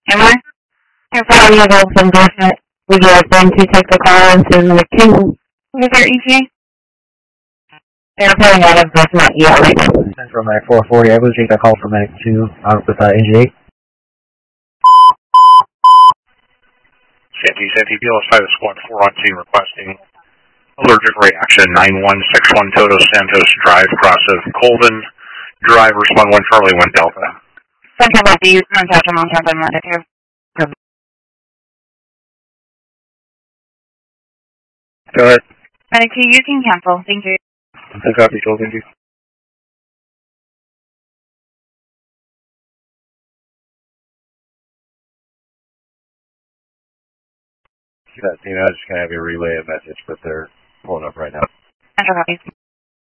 Am I? Your probably have some endorsement. Would you like them to take the call into the queue? With their ETA? They're pulling out of endorsement right now. From Mac 440, I will take that call from Mac 2 out with NG8. Santee, BLS 5 Squad 4 on scene requesting allergic reaction 9161 Todos Santos Drive, cross of Colvin Drive, respond 1 Charlie 1 Delta. Central Lobby, contact them on Tampa Medic. Go ahead. Medic 2, you can cancel. Thank you. I copy, Joel, thank you. I'm just going to have you relay a message, but they're pulling up right now. Central Lobby.